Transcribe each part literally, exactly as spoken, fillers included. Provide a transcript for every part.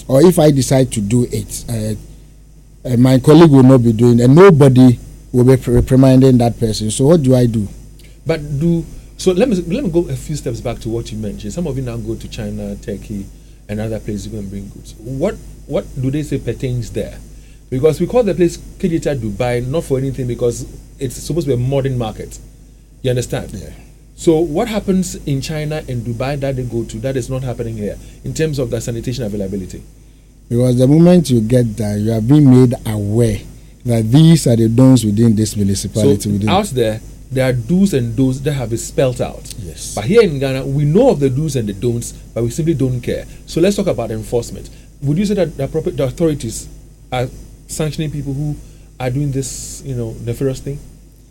or if I decide to do it, uh, uh, my colleague will not be doing, and nobody will be reprimanding that person. So what do I do? But do so. Let me let me go a few steps back to what you mentioned. Some of you now go to China, Turkey, and other places to go and bring goods. What what do they say pertains there? Because we call the place K J T I Dubai not for anything, because it's supposed to be a modern market. You understand? Yeah. So what happens in China and Dubai that they go to that is not happening here in terms of the sanitation availability? Because the moment you get there, you are being made aware that these are the don'ts within this municipality. So within out there, there are do's and don'ts that have been spelt out. Yes. But here in Ghana, we know of the do's and the don'ts, but we simply don't care. So let's talk about enforcement. Would you say that the, appropriate, the authorities are sanctioning people who are doing this, you know, nefarious thing?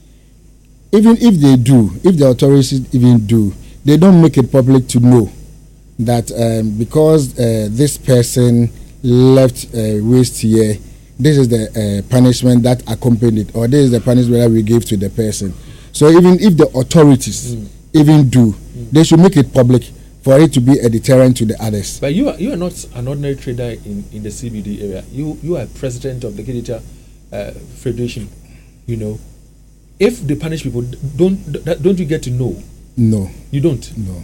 Even if they do, if the authorities even do, they don't make it public to know that um, because uh, this person left uh, waste here, this is the uh, punishment that accompanied, or this is the punishment that we gave to the person. So even if the authorities mm. even do, mm. they should make it public for it to be a deterrent to the others. But you are you are not an ordinary trader in, in the C B D area. You you are president of the K J T I uh, Federation. You know, if they punish people, don't don't you get to know? No, you don't. No.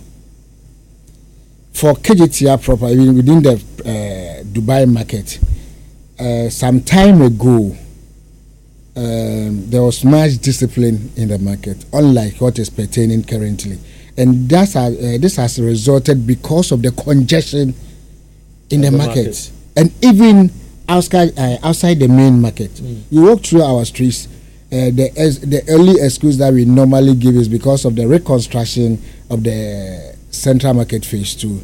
For K J T I proper, even within the uh, Dubai market, uh, some time ago, um, there was much discipline in the market, unlike what is pertaining currently, and that's uh, this has resulted because of the congestion in the, the market. market, and even outside uh, outside the main market. Mm. You walk through our streets. Uh, the as, the early excuse that we normally give is because of the reconstruction of the Central Market Phase Two.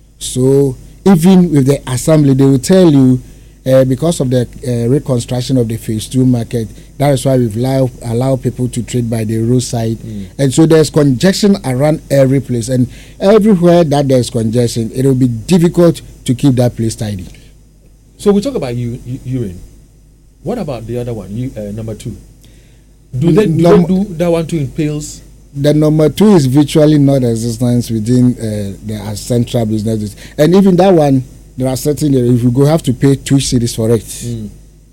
So even with the assembly, they will tell you uh, because of the uh, reconstruction of the Phase Two market, that is why we've allow allow people to trade by the roadside, mm. and so there's congestion around every place, and everywhere that there's congestion, it will be difficult to keep that place tidy. So we talk about u- u- urine. What about the other one, u- uh, number two? Do they, do Num- they do that one too in pills? The number two is virtually not existence within uh, the central businesses, and even that one, there are certain, if you go, have to pay two cities for it, mm.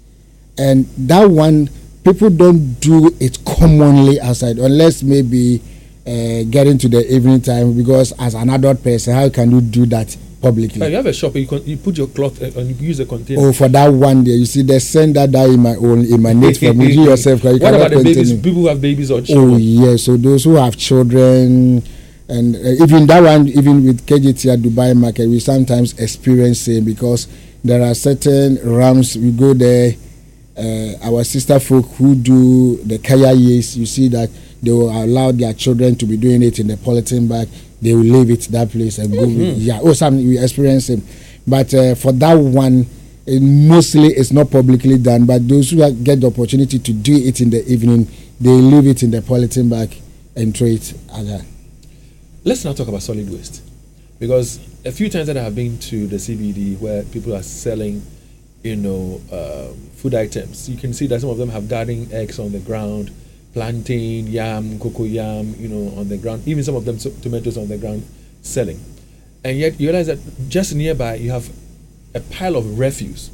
and that one people don't do it commonly outside unless maybe uh, getting to the evening time, because as an adult person, how can you do that publicly? Like you have a shop, you, con- you put your cloth uh, and you use a container. Oh, for that one day, you see the scent that that in my own emanates from you yourself. You what about the babies? People who have babies or children? Oh yes, so those who have children, and uh, even that one, even with K J T I Dubai market, we sometimes experience same, because there are certain rams. We go there, uh, our sister folk who do the kaya years, you see that they will allow their children to be doing it in the polythene bag. They will leave it that place and mm-hmm. go. Yeah, oh, some we experience it, but uh, for that one, it mostly it's not publicly done. But those who get the opportunity to do it in the evening, they leave it in the polythene bag and throw it again. Let's now talk about solid waste, because a few times that I have been to the C B D where people are selling, you know, uh, food items, you can see that some of them have garden eggs on the ground, plantain, yam, cocoa yam, you know, on the ground, even some of them so, tomatoes on the ground selling. And yet you realize that just nearby you have a pile of refuse,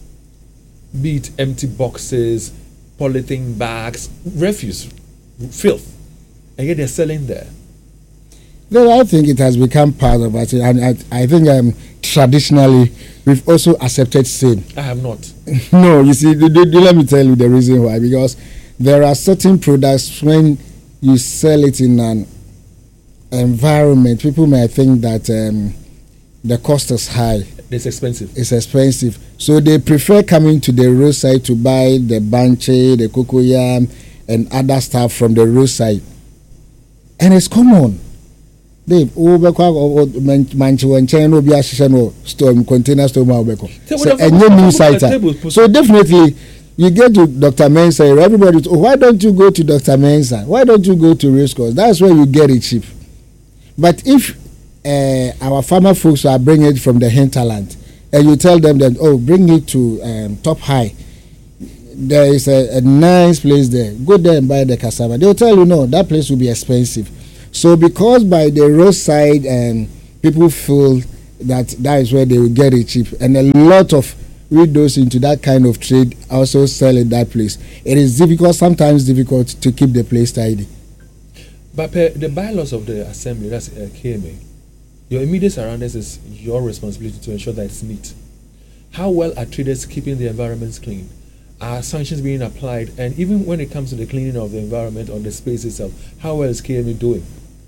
be it empty boxes, polythene bags, refuse, filth, and yet they're selling there. No, I think it has become part of it, and I, I think um, traditionally we've also accepted same. I have not. No, you see, do, do, do, let me tell you the reason why. Because there are certain products, when you sell it in an environment, people may think that um, the cost is high. It's expensive. It's expensive. So they prefer coming to the roadside to buy the banche, the cocoyam, and other stuff from the roadside. And it's common. Dave, manche wanche no be ashisha no storm container store ma obeko. So any new site. So definitely you get to Doctor Mensah, everybody, oh, why don't you go to Doctor Mensah? Why don't you go to Race Course? That's where you get it cheap. But if uh, our farmer folks are bringing it from the hinterland, and you tell them that, oh, bring it to um, Top High, there is a, a nice place there, go there and buy the cassava. They'll tell you, no, that place will be expensive. So because by the roadside, um, people feel that that is where they will get it cheap, and a lot of widows into that kind of trade also sell in that place. It is difficult, sometimes difficult to keep the place tidy. But per the bylaws of the assembly, that's uh, K M A, your immediate surroundings is your responsibility to ensure that it's neat. How well are traders keeping the environments clean? Are sanctions being applied? And even when it comes to the cleaning of the environment or the space itself, how well is K M A doing?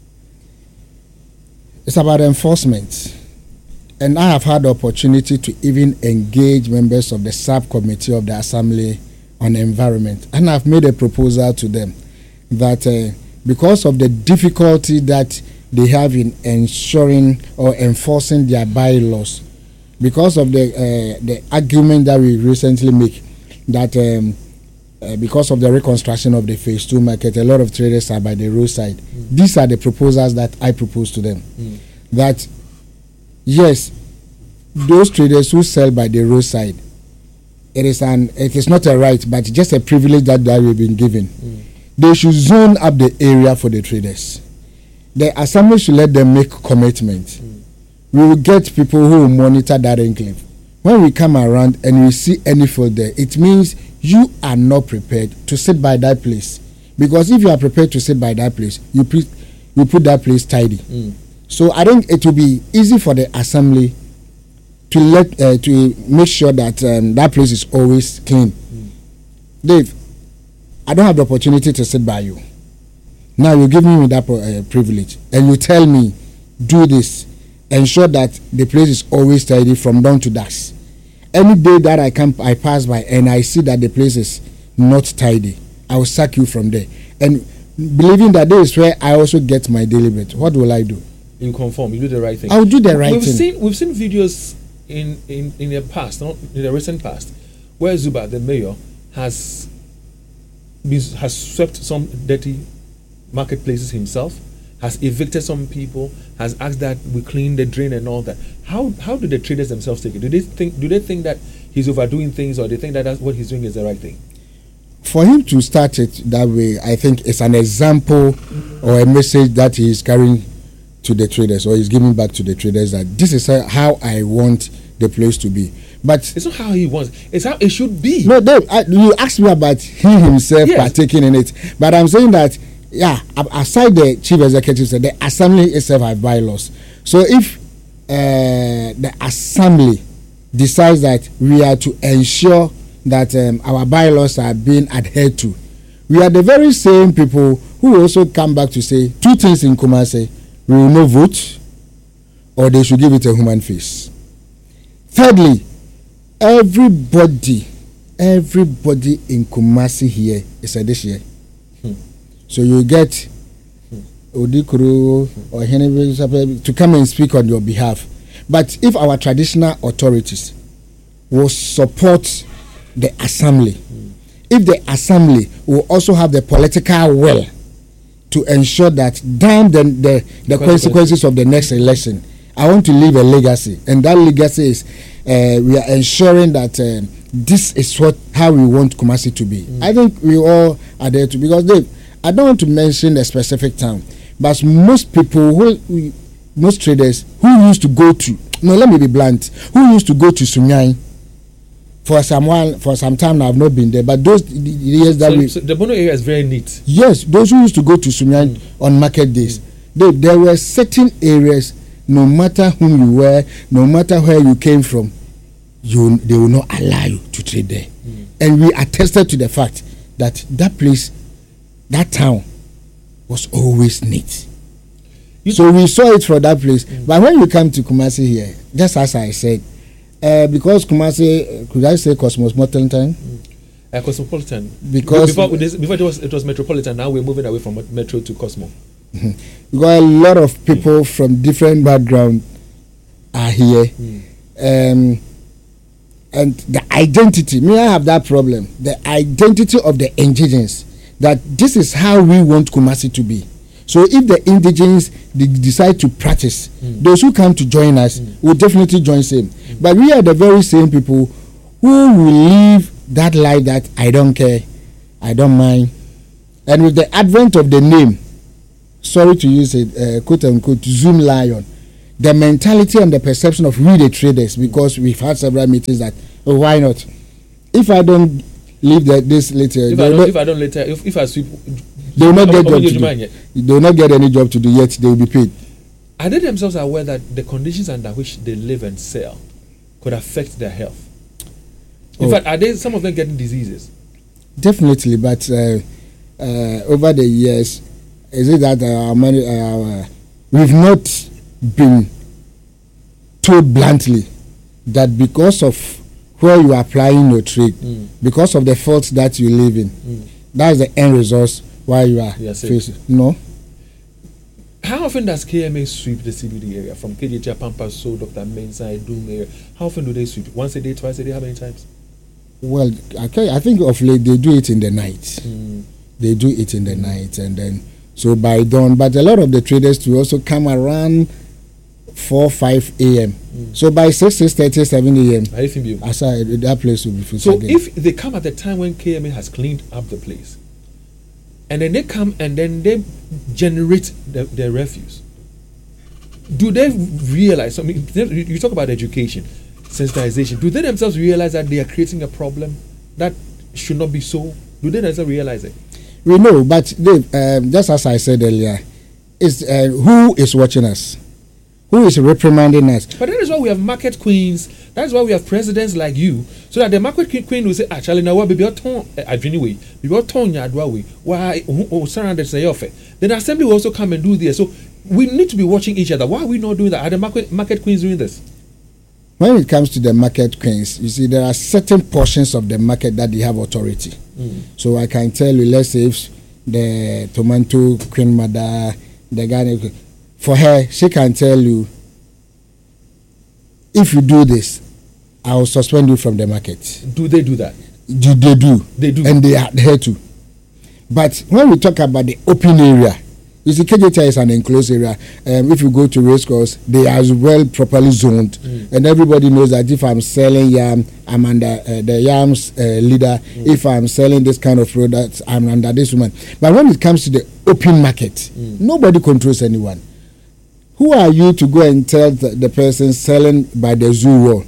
It's about enforcement. And I have had the opportunity to even engage members of the subcommittee of the Assembly on Environment. And I've made a proposal to them that uh, because of the difficulty that they have in ensuring or enforcing their bylaws, because of the uh, the argument that we recently make, that um, uh, because of the reconstruction of the phase two market, a lot of traders are by the roadside. Mm. These are the proposals that I propose to them. Mm. That yes, those traders who sell by the roadside, it is an it is not a right, but just a privilege that they have been given. Mm. They should zone up the area for the traders. The assembly should let them make commitment. Mm. We will get people who will monitor that enclave. When we come around and we see any fault there, it means you are not prepared to sit by that place. Because if you are prepared to sit by that place, you put you put that place tidy. Mm. So I think it will be easy for the assembly to let uh, to make sure that um, that place is always clean. Mm. Dave, I don't have the opportunity to sit by you. Now you give me that uh, privilege, and you tell me, do this, ensure that the place is always tidy from dawn to dusk. Any day that I come, I pass by and I see that the place is not tidy, I will sack you from there. And believing that this is where I also get my daily bread, what will I do? You conform. You do the right thing. I will do the right we've thing. Seen, we've seen videos in, in, in the past, not in the recent past, where Zuba, the mayor, has been, has swept some dirty marketplaces himself, has evicted some people, has asked that we clean the drain and all that. How how do the traders themselves take it? Do they think do they think that he's overdoing things, or they think that that's what he's doing is the right thing? For him to start it that way, I think it's an example or a message that he is carrying to the traders, or he's giving back to the traders, that this is how I want the place to be. But it's not how he wants, it's how it should be. No, Dave, I, you asked me about he himself yes. partaking in it, but I'm saying that, yeah, aside the chief executive, the assembly itself have bylaws. So if uh, the assembly decides that we are to ensure that um, our bylaws are being adhered to, we are the very same people who also come back to say two things in Kumasi: we will not vote, or they should give it a human face. Thirdly, everybody, everybody in Kumasi here is a this year. Hmm. So you get Odikuru or Henry to come and speak on your behalf. But if our traditional authorities will support the assembly, mm. if the assembly will also have the political will to ensure that down the, the, the consequences of the next election, I want to leave a legacy. And that legacy is uh, we are ensuring that uh, this is what how we want Kumasi to be. Mm. I think we all are there to, because Dave, I don't want to mention a specific town, but most people who, most traders who used to go to, no, let me be blunt, who used to go to Sunyai for some while, for some time now, I've not been there, but those the, the years that so, we, so the Bono area is very neat. Yes, those who used to go to Sunyai mm. on market days, mm. they, there were certain areas, no matter whom you were, no matter where you came from, you they will not allow you to trade there. Mm. And we attested to the fact that that place, that town, was always neat. You so we saw it from that place. Mm. But when you come to Kumasi here, just as I said, uh, because Kumasi, could I say cosmopolitan? Mm. Uh, cosmopolitan. Because before, before it was it was metropolitan. Now we're moving away from metro to Cosmo. Mm-hmm. Because a lot of people mm. from different backgrounds are here, mm. um, and the identity. May I have that problem? The identity of the indigenous. That this is how we want Kumasi to be. So if the indigenous they decide to practice, mm. those who come to join us mm. will definitely join same. Mm. But we are the very same people who will live that life that I don't care, I don't mind. And with the advent of the name, sorry to use it, uh, quote unquote, Zoom Lion, the mentality and the perception of we the traders, because we've had several meetings that, oh, why not? If I don't leave the, this later, if I don't, if I don't later, if, if I sweep, they will not get job to do. They will not get any job to do yet. They will be paid. Are they themselves aware that the conditions under which they live and sell could affect their health? In oh. fact, are they some of them getting diseases? Definitely, but uh, uh, over the years, is it that our money, uh, we've not been told bluntly that because of where you are applying your trade, mm. because of the faults that you live in, mm. that's the end result why you are yes, facing. No. How often does K M A sweep the C B D area from K J H, Pampas, So, Doctor Mensah, Doom area? How often do they sweep? Once a day, twice a day? How many times? Well, okay, I think of late they do it in the night. Mm. They do it in the mm. night, and then so by dawn. But a lot of the traders to also come around four, five a m. Mm. So by six, six thirty, seven a m. Aside that place will be full. So again. If they come at the time when K M A has cleaned up the place, and then they come and then they generate the, their refuse, do they realize? I mean, you talk about education, sensitization. Do they themselves realize that they are creating a problem that should not be so? Do they themselves realize it? We know, but Dave, um, just as I said earlier, is uh, who is watching us? Who is reprimanding us? But that is why we have market queens. That is why we have presidents like you, so that the market queen will say, "Actually, now what? Baby, turn anyway. Baby, turn your way. Why? Oh, surrounded say offer." Then the assembly will also come and do this. So we need to be watching each other. Why are we not doing that? Are the market market queens doing this? When it comes to the market queens, you see, there are certain portions of the market that they have authority. Mm. So I can tell you, let's say if the tomato queen mother, the guy, for her, she can tell you, if you do this, I will suspend you from the market. Do they do that? Do they do? They do. And they adhere to. But when we talk about the open area, you see, K J T is an enclosed area. Um, if you go to race course, they are well properly zoned. Mm. And everybody knows that if I'm selling yam, I'm under uh, the yams uh, leader. Mm. If I'm selling this kind of products, I'm under this woman. But when it comes to the open market, mm. nobody controls anyone. Who are you to go and tell the, the person selling by the zoo wall,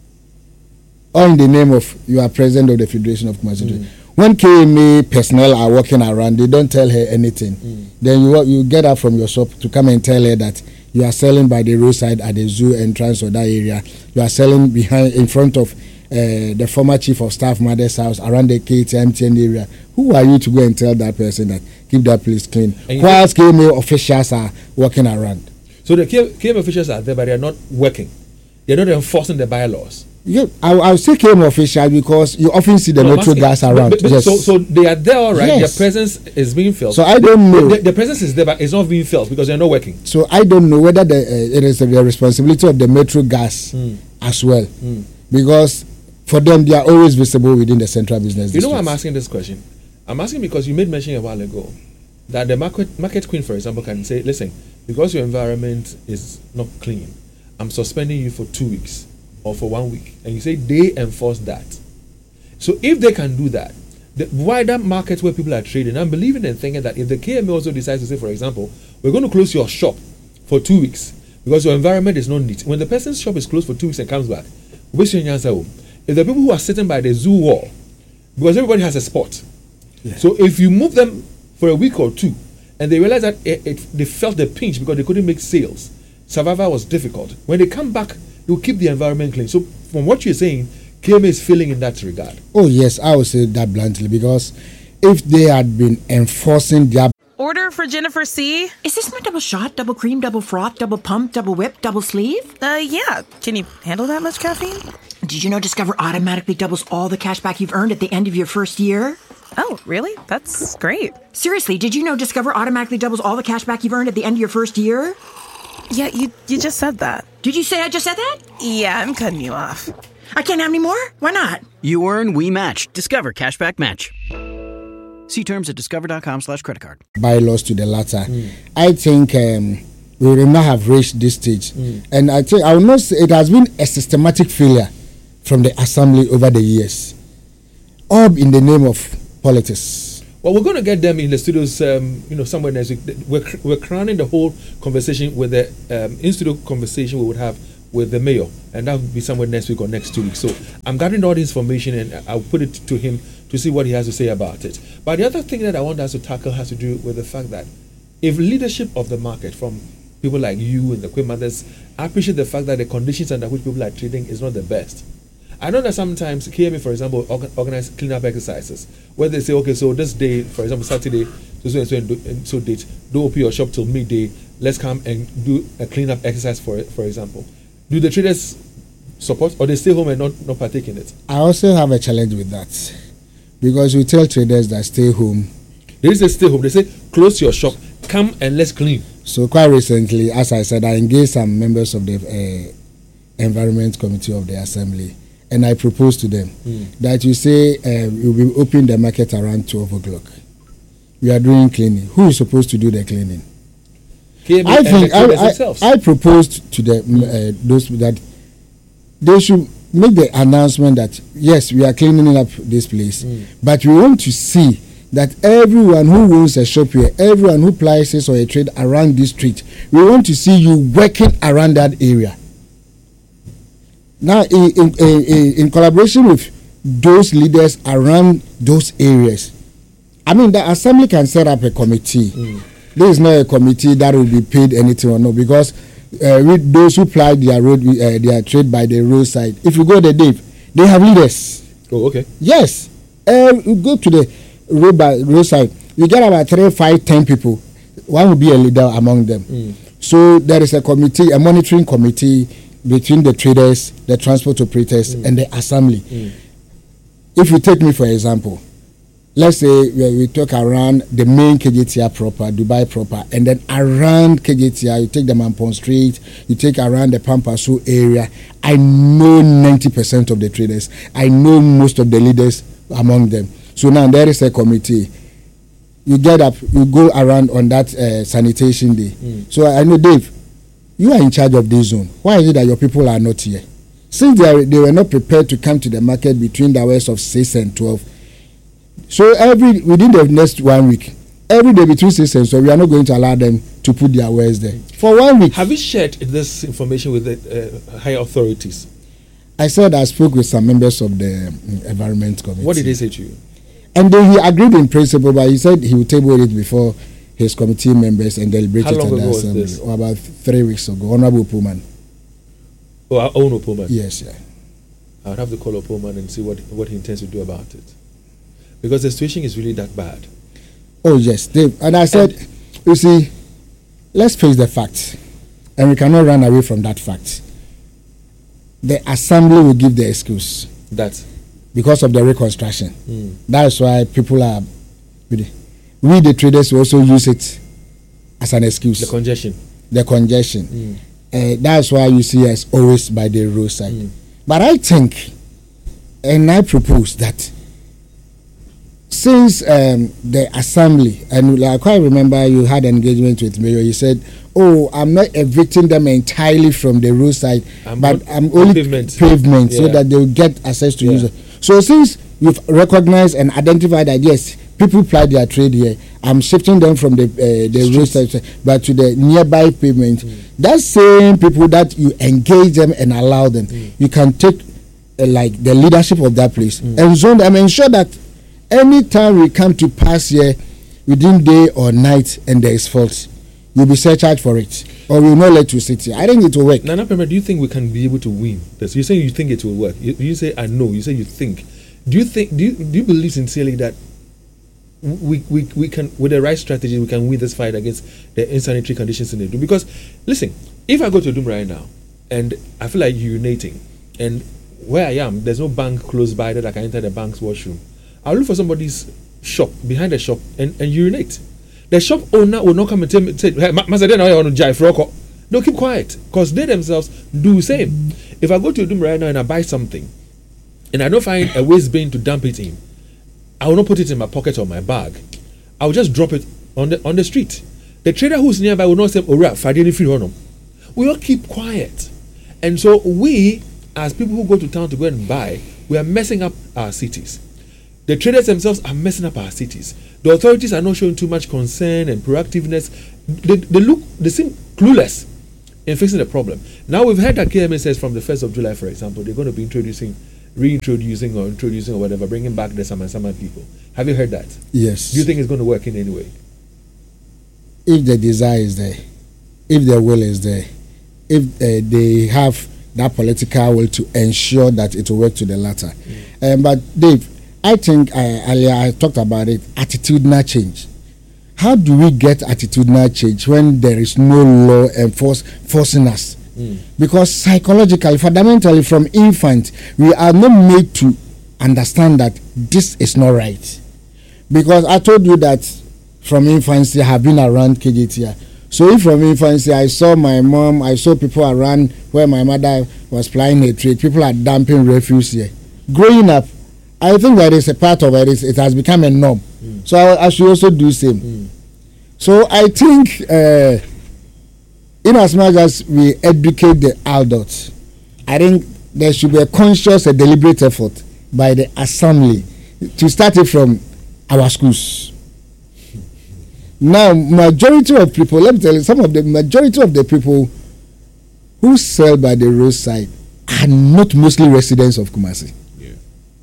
or in the name of you are president of the Federation of Commercial Trade? Mm. When K M A personnel are walking around, they don't tell her anything. Mm. Then you you get up from your shop to come and tell her that you are selling by the roadside at the zoo entrance or that area. You are selling behind, in front of uh, the former chief of staff mother's house around the K T M T N area. Who are you to go and tell that person that keep that place clean? Whilst K M A officials are walking around. So the K M A officials are there, but they are not working. They are not enforcing the bylaws. Yeah, I I would say K M A official because you often see the no, metro gas around. But, but, yes. So so they are there, all right. Yes. Their presence is being felt. So I don't know. The, the presence is there, but it's not being felt because they are not working. So I don't know whether the, uh, it is the responsibility of the metro gas mm. as well, mm. because for them they are always visible within the central business district. You know why I'm asking this question? I'm asking because you made mention a while ago that the market market queen, for example, can say, "Listen, because your environment is not clean, I'm suspending you for two weeks." Or for one week, and you say they enforce that. So if they can do that, the wider market where people are trading, I'm believing and thinking that if the K M A also decides to say, for example, we're going to close your shop for two weeks because your environment is not neat. When the person's shop is closed for two weeks and comes back, if the people who are sitting by the zoo wall, because everybody has a spot, yeah. So if you move them for a week or two, and they realize that it, it, they felt the pinch because they couldn't make sales, survival was difficult. When they come back, you keep the environment clean. So from what you're saying, K M A is failing in that regard. Oh yes, I would say that bluntly, because if they had been enforcing their order for Jennifer C. Is this my double shot, double cream, double froth, double pump, double whip, double sleeve? Uh, yeah. Can you handle that much caffeine? Did you know Discover automatically doubles all the cash back you've earned at the end of your first year? Oh, really? That's great. Seriously, did you know Discover automatically doubles all the cash back you've earned at the end of your first year? Yeah, you you just said that. Did you say I just said that? Yeah, I'm cutting you off. I can't have any more? Why not? You earn, we match. Discover Cashback Match. See terms at discover.com slash credit card. Bylaws to the latter. Mm. I think um, we will not have reached this stage. Mm. And I think I will not say it has been a systematic failure from the assembly over the years. All in the name of politics. Well, we're going to get them in the studios, um, you know, somewhere next week. We're, we're crowning the whole conversation with the um, in-studio conversation we would have with the mayor, and that will be somewhere next week or next two weeks. So I'm gathering all the information, and I'll put it to him to see what he has to say about it. But the other thing that I want us to tackle has to do with the fact that if leadership of the market from people like you and the Queen Mothers appreciate the fact that the conditions under which people are trading is not the best. I know that sometimes K M A, for example, organ- organize cleanup exercises where they say, okay, so this day, for example, Saturday, so so and so, and do, and so date, don't open your shop till midday. Let's come and do a cleanup exercise for it, for example. Do the traders support, or they stay home and not, not partake in it? I also have a challenge with that, because we tell traders that stay home. They say stay home. They say close your shop, come and let's clean. So quite recently, as I said, I engaged some members of the uh, Environment Committee of the Assembly, and I proposed to them mm. that you say uh, you'll be opening the market around twelve o'clock. We are doing cleaning. Who is supposed to do the cleaning? I think I, I, I proposed to the uh, those that they should make the announcement that yes, we are cleaning up this place, mm. but we want to see that everyone who owns a shop here, everyone who places or a trade around this street, we want to see you working around that area. Now, in, in, in, in collaboration with those leaders around those areas, I mean, the assembly can set up a committee. Mm. There is not a committee that will be paid anything or no, because uh, with those who ply their road, uh, their trade by the roadside, if you go to Dave, they have leaders. Oh, okay. Yes, uh, you go to the road by roadside, you get about three, five, ten people. One will be a leader among them. Mm. So there is a committee, a monitoring committee between the traders, the transport operators, mm. and the assembly. Mm. If you take me for example, let's say we, we talk around the main K J T R proper, Dubai proper, and then around K J T R, you take the Mampong Street, you take around the Pampasu area. I know ninety percent of the traders. I know most of the leaders among them. So now there is a committee. You get up, you go around on that uh, sanitation day. Mm. So I know, Dave, you are in charge of this zone. Why is it that your people are not here? Since they, are, they were not prepared to come to the market between the hours of six and twelve, so every within the next one week, every day between six and twelve, we are not going to allow them to put their wares there for one week. Have you shared this information with the uh, higher authorities? I said I spoke with some members of the um, Environment Committee. What did they say to you? And then he agreed in principle, but he said he would table it before his committee members and deliberate it at the assembly. Or about three weeks ago, Honorable Pullman. Oh, our own Pullman? Yes, yeah. I would have to call Pullman and see what, what he intends to do about it. Because the situation is really that bad. Oh, yes, Dave. And I said, and you see, let's face the facts. And we cannot run away from that fact. The assembly will give the excuse. That? Because of the reconstruction. Mm. That's why people are... We, the traders, will also use it as an excuse. The congestion. The congestion. Mm. Uh, that's why you see us always by the roadside. Mm. But I think, and I propose that since um, the assembly, and I quite remember you had an engagement with Mayor, you said, oh, I'm not evicting them entirely from the roadside, I'm but I'm only pavement, pavement yeah. so that they will get access to yeah. use it. So since you've recognized and identified that, yes, people ply their trade here, I'm shifting them from the uh, the roadside but to the nearby pavement. Mm. That same people that you engage them and allow them, mm. you can take uh, like the leadership of that place mm. and zone them, ensure that anytime we come to pass here within day or night and there is fault, you'll be surcharged for it, or we will not let you sit here. I think it will work. Nana Pema, do you think we can be able to win this? You say you think it will work. You, you say I know. You say you think. Do you think? Do you, do you believe sincerely that we, we we can, with the right strategy, we can win this fight against the insanitary conditions in the Dome? Because listen, if I go to Dome right now and I feel like urinating, and where I am, there's no bank close by that I can enter the bank's washroom, I'll look for somebody's shop, behind the shop, and, and urinate. The shop owner will not come and tell me, say, hey, Master, then I want to jive frog. They'll keep quiet because they themselves do the same. If I go to a Dome right now and I buy something and I don't find a waste bin to dump it in, I will not put it in my pocket or my bag. I will just drop it on the on the street. The trader who's nearby will not say, oh, right, Friday free honor. We all keep quiet. And so we, as people who go to town to go and buy, we are messing up our cities. the traders themselves are messing up our cities. The authorities are not showing too much concern and proactiveness. They, they look, they seem clueless in fixing the problem. Now we've heard that K M A says from the first of July, for example, they're going to be introducing, reintroducing or introducing or whatever, bringing back the Sama Sama people. Have you heard that? Yes. Do you think it's going to work in any way? If the desire is there, if the will is there, if uh, they have that political will to ensure that it will work to the latter. Mm. Um, but Dave, I think uh, earlier I talked about it, attitudinal change. How do we get attitudinal change when there is no law enforce, forcing us? Mm. Because psychologically, fundamentally, from infant, we are not made to understand that this is not right. Because I told you that from infancy, I have been around K J T I. So if from infancy, I saw my mom, I saw people around where my mother was plying a trade, people are dumping refuse here. Growing up, I think that is a part of it. It has become a norm. Mm. So I, I should also do the same. Mm. So I think, uh, in as much as we educate the adults, I think there should be a conscious and deliberate effort by the assembly to start it from our schools. Now, majority of people, let me tell you, some of the majority of the people who sell by the roadside are not mostly residents of Kumasi. Yeah.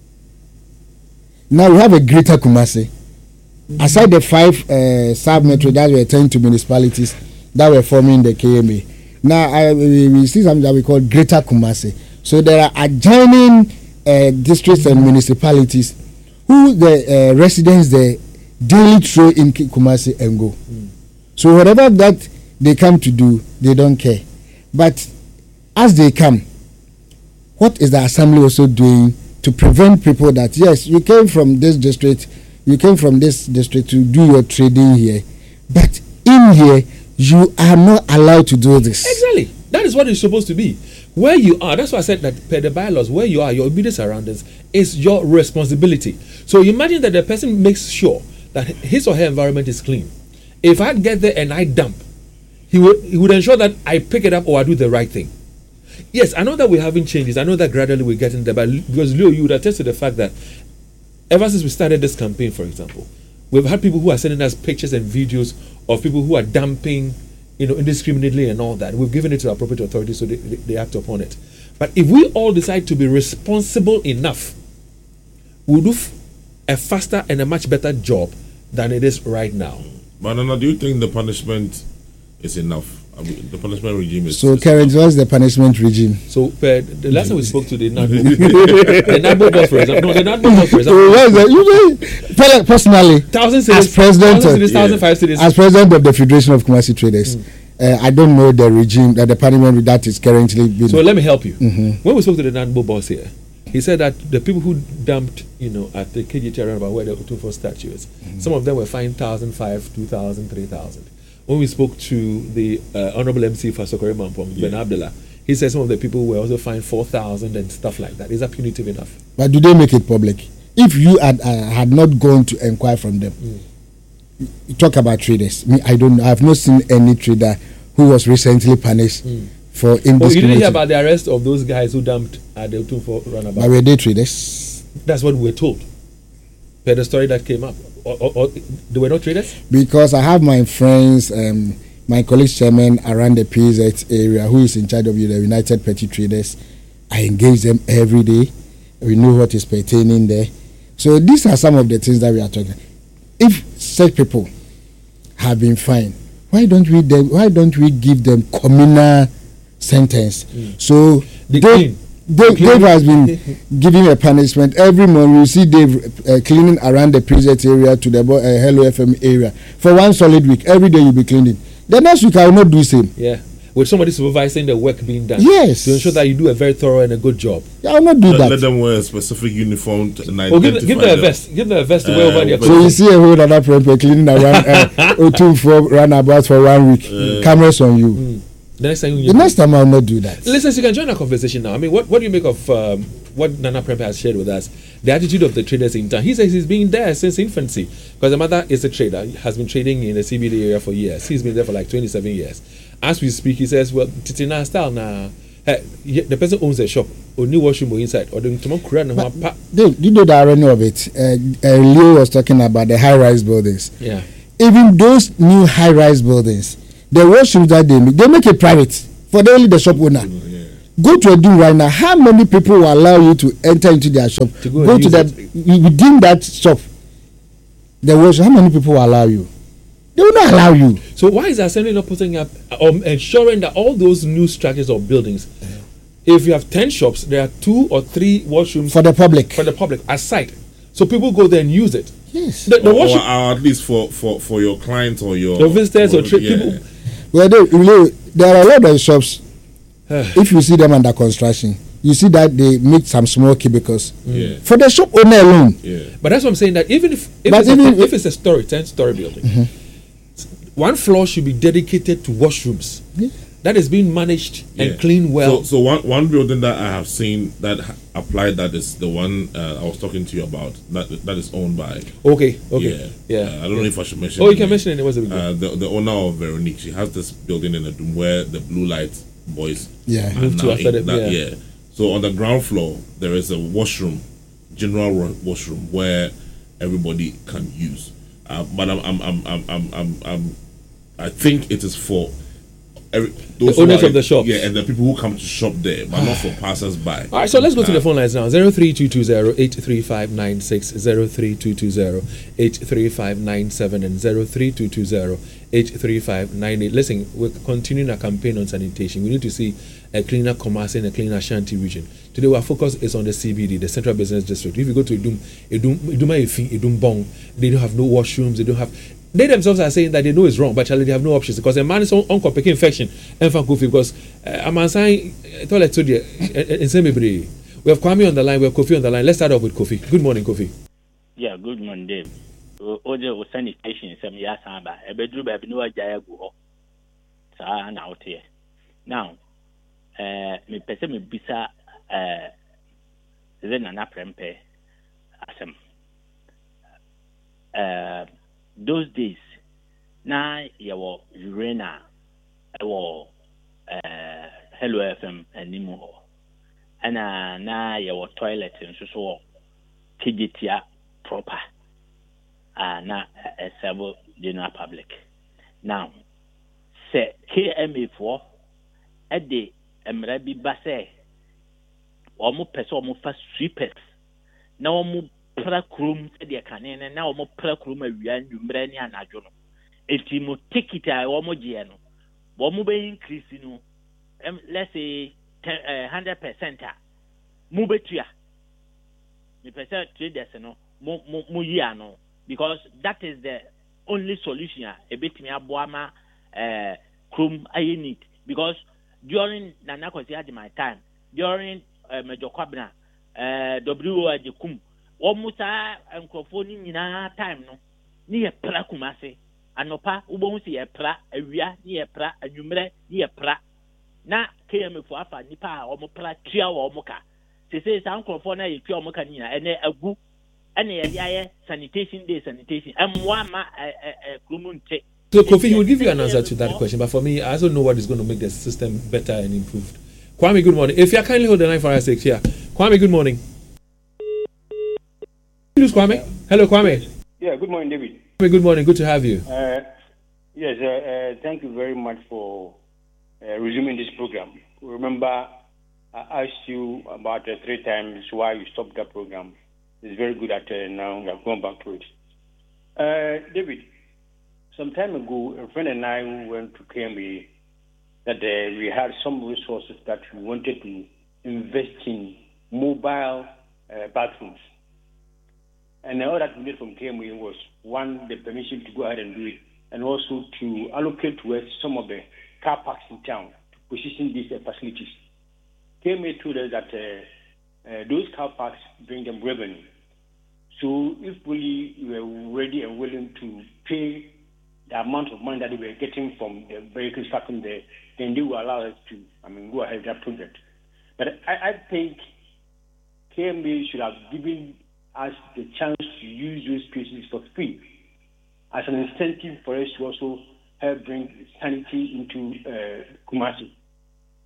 Now we have a greater Kumasi. Mm-hmm. Aside the five uh, sub-metro that were turned to municipalities that were forming the K M A. Now I, we, we see something that we call greater Kumasi. So there are adjoining uh, districts and municipalities who the uh, residents there daily throw in Kumasi and go. Mm. So whatever that they come to do, they don't care. But as they come, what is the assembly also doing to prevent people that, yes, you came from this district, you came from this district to do your trading here, but in here, you are not allowed to do this. Exactly. That is what it's supposed to be. Where you are, that's why I said that per the bylaws, where you are, your immediate surroundings is your responsibility. So imagine that the person makes sure that his or her environment is clean. If I get there and I dump, he would he would ensure that I pick it up or I do the right thing. Yes, I know that we're having changes. I know that gradually we're getting there. But because Leo, you would attest to the fact that ever since we started this campaign, for example, we've had people who are sending us pictures and videos of people who are dumping, you know, indiscriminately and all that. We've given it to appropriate authorities so they, they, they act upon it. But if we all decide to be responsible enough, we'll do f- a faster and a much better job than it is right now. But Nana, do you think the punishment is enough? I mean, the punishment regime is... So, Karen, what's the punishment regime? So, uh, the last time we spoke to the Nadbo, the Nadbo boss, for example, no, the Nadbo boss, for example, what is that? You know, personally, thousand cities, as president, thousand cities, yeah. thousand five cities. As president of the Federation of Kumasi Traders, mm. uh, I don't know the regime that the punishment that is currently being... So, let me help you. Mm-hmm. When we spoke to the Nadbo boss here, he said that the people who dumped, you know, at the K G T roundabout where the Otunfo statue is, mm-hmm. some of them were fined one thousand five hundred, two thousand, three thousand. When we spoke to the uh, Honorable M C for Sokore Mampong, yeah. Ben Abdullah, he said some of the people were also fined four thousand and stuff like that. Is that punitive enough? But do they make it public? If you had, uh, had not gone to inquire from them, mm. you talk about traders. Me, I don't. I have not seen any trader who was recently punished mm. for indiscriminate. Oh, you didn't hear about the arrest of those guys who dumped at the Otunfo roundabout? But were they traders? That's what we were told. Per the story that came up. Or, or, or they were not traders? Because I have my friends, um, my colleagues chairman around the P Z area who is in charge of the United Petty Traders. I engage them every day. We know what is pertaining there. So these are some of the things that we are talking. If such people have been fined, why don't we them, why don't we give them communal sentence? Mm. So the they, Dave, Dave has been giving a punishment every month. You see Dave uh, cleaning around the prison area to the uh, Hello F M area for one solid week. Every day you'll be cleaning. The next week I will not do the same. Yeah, with somebody supervising the work being done. Yes, to ensure that you do a very thorough and a good job. Yeah, I will not do let, that. Let them wear a specific uniform and oh, give, give them a vest. Give them a vest to uh, wear over their. So you see a whole other problem cleaning around uh, Otunfo roundabout for one week. Uh, Cameras on you. Mm. The next time, you the next time I will not do that. Listen, you can join our conversation now. I mean, what, what do you make of um, what Nana Prempeh has shared with us? The attitude of the traders in town. He says he's been there since infancy because the mother is a trader, has been trading in the C B D area for years. He's been there for like twenty-seven years. As we speak, he says, well, Titina style now, Hey, yeah, the person owns a shop, or new washroom or inside, or the tomorrow Quran and pa. Do you know the irony of it? Uh, uh, Leo was talking about the high-rise buildings. Yeah. Even those new high-rise buildings, the washrooms that they make, they make it private for the, only the shop owner. Yeah. Go to a do right now. How many people will allow you to enter into their shop? To go, go to that it. Within that shop. The washroom. How many people will allow you? They will not allow you. So why is the assembly not putting up or um, ensuring that all those new structures or buildings, uh-huh. if you have ten shops, there are two or three washrooms for the public. For the public aside, so people go there and use it. Yes. The, the or, or, or at least for, for, for your clients or your the visitors or, or tri- yeah. people. Well, they, really, there are a lot of shops. If you see them under construction, you see that they make some small cubicles yeah. for the shop owner alone. Yeah. But that's what I'm saying. That even if if, but it's, even a, if, if it's a story, ten story building, mm-hmm. one floor should be dedicated to washrooms. Yeah. That is being managed yeah. and cleaned well. So, so one one building that I have seen that ha- applied that is the one uh, I was talking to you about. That that is owned by. Okay. Okay. Yeah. Yeah. Uh, I don't yeah. know if I should mention. Oh, you can mention it. It was a big uh, the the owner of Veronique. She has this building in a room where the blue light boys. Yeah. Moved to after the, that, yeah. yeah. So on the ground floor there is a washroom, general washroom where everybody can use. Uh, but I'm I'm I'm I'm I'm, I'm, I'm I think it is for. Every, those the owners are, of the shop, yeah, and the people who come to shop there, but not for passers-by. All right, so let's go uh, to the phone lines now. Zero three two two zero eight three five nine six, zero three two two zero eight three five nine seven, and zero three two two zero eight three five nine eight. Listen, we're continuing our campaign on sanitation. We need to see a cleaner Kumasi and a cleaner Ashanti region. Today, our focus is on the C B D, the Central Business District. If you go to Idum, Idum, Iduma Efi, Idum Bong, they don't have no washrooms. They don't have. They themselves are saying that they know it's wrong, but actually they have no options because a man is on uncopic infection and Kofi because I'm uh, saying toilet to the in Semibri. We have Kwame on the line, we have Kofi on the line. Let's start off with Kofi. Good morning, Kofi. Yeah, good morning, Dave. Oje sanitation some yasamba. Ebedru baby no ajaya go. Sa na out here. Now, uh me pese me bisa uh then na prempe asem. Uh those days, na yawo urena, yawo uh, Hello F M anymore, and uh, na yawo toilet and so so K G T A proper, uh, na a several general public. Now, say K M A four, a day, emre bi base, omo person omo fast sweepers, na omo pra krum e de kanene na omo pra krum awia nwumre ni anadwo no enti mo ticket a omo je no omo be increase no um, let's say ten, uh, one hundred percent a mo betua me percent traders no mo mo, mo yi ano because that is the only solution a betimi aboa ma eh krum ayi need because during Nana Kwesi had my time during uh, Major Kwabena uh, W O Ajekum almost a microphone in our time no near pra kumase anopa ubon si e pra awia near pra anwumre near pra na K M for afa nipa o mo pra tua o mo ka se se san microphone na ye tua o mo ka ni na ene agu ene ye aye sanitation day sanitation amwa ma krumunte. So Kofi, he will give you an answer to that question, but for me I also know what is going to make the system better and improved. Kwame, good morning. If you kindly hold the line for us six here. Kwame, good morning. Kwame. Hello, Kwame. Yeah, good morning, David. Kwame, good morning. Good to have you. Uh, yes, uh, uh, thank you very much for uh, resuming this program. Remember, I asked you about uh, three times why you stopped that program. It's very good at uh, now. We are going back to it. Uh, David, some time ago, a friend and I went to K M A that uh, we had some resources that we wanted to invest in mobile uh, bathrooms. And all that we need from K M A was, one, the permission to go ahead and do it, and also to allocate to us some of the car parks in town to position these uh, facilities. K M A told us that uh, uh, those car parks bring them revenue. So if we were ready and willing to pay the amount of money that we were getting from the vehicles parking there, then they will allow us to, I mean, go ahead with that project. But I, I think K M A should have given us the chance to use those spaces for free as an incentive for us to also help bring sanity into uh, Kumasi.